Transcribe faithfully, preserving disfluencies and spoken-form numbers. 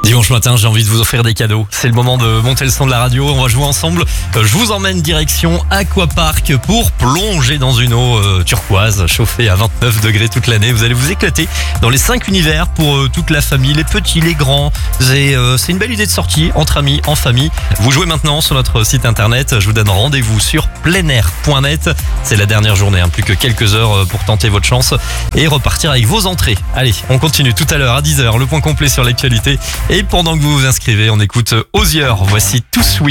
Dimanche matin, j'ai envie de vous offrir des cadeaux. C'est le moment de monter le son de la radio. On va jouer ensemble. Je vous emmène direction Aquapark pour plonger dans une eau euh, turquoise, chauffée à vingt-neuf degrés toute l'année. Vous allez vous éclater dans les cinq univers pour euh, toute la famille, les petits, les grands. Et, euh, c'est une belle idée de sortie entre amis, en famille. Vous jouez maintenant sur notre site internet. Je vous donne rendez-vous sur pleinair point net. C'est la dernière journée, hein. Plus que quelques heures pour tenter votre chance et repartir avec vos entrées. Allez, on continue tout à l'heure à dix heures. Le point complet sur l'actualité. Et pendant que vous vous inscrivez, on écoute Osier. Voici Too Sweet.